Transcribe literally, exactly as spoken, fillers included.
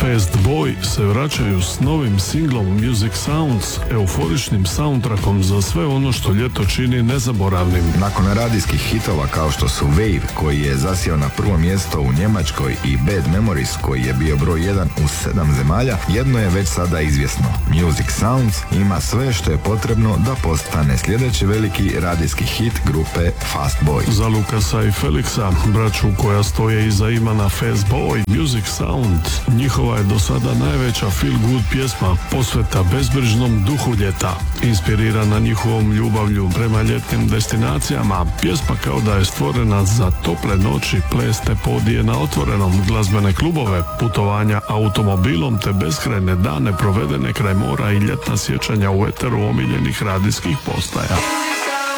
Fast Boy se vraćaju s novim singlom Music Sounds, euforičnim soundtrackom za sve ono što ljeto čini nezaboravnim. Nakon radijskih hitova kao što su Wave, koji je zasjeo na prvo mjesto u Njemačkoj, i Bad Memories, koji je bio broj jedan u sedam zemalja, jedno je već sada izvjesno. Music Sounds ima sve što je potrebno da postane sljedeći veliki radijski hit grupe Fast Boy. Za Lukasa i Felixa, braću koja stoje iza imena Fast Boy, Music Sound, njihova je do sada najveća feel good pjesma posveta bezbrižnom duhu ljeta. Inspirirana njihovom ljubavlju prema ljetnim destinacijama, pjesma kao da je stvorena za tople noći, plesne podije na otvorenom, glazbene klubove, putovanja automobilom te beskrajne dane provedene kraj mora i ljetna sjećanja u eteru omiljenih radijskih postaja.